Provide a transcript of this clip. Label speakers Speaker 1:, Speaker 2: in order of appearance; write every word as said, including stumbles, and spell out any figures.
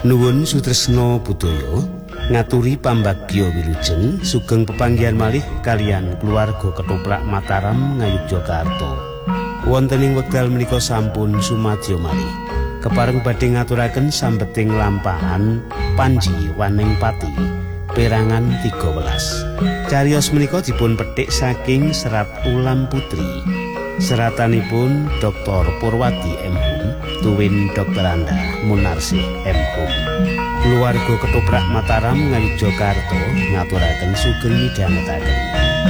Speaker 1: Nuwun sutresna budaya ngaturi pambagya wilujeng sugeng pepanggihan malih kalian keluarga Ketoprak Mataram Ngayogyakarta. Wonten ing wekdal menika sampun sumadyo malih kepareng badhe ngaturaken sambeting lampahan Panji Waning Pati perangan tiga welas. Cariyos menika dipun petik saking Serat Ulam Putri. Seratanipun Doktor Purwadi M Hum tuwin Dokter Anda Munarsih M Hum. Keluarga Ketoprak Mataram Ngayogyakarta ngaturaken sugeng midhangetaken.